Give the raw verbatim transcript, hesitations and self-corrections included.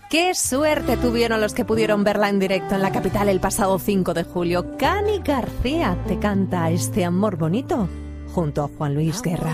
Qué suerte tuvieron los que pudieron verla en directo en la capital el pasado cinco de julio. Cani García te canta Este amor bonito junto a Juan Luis Guerra.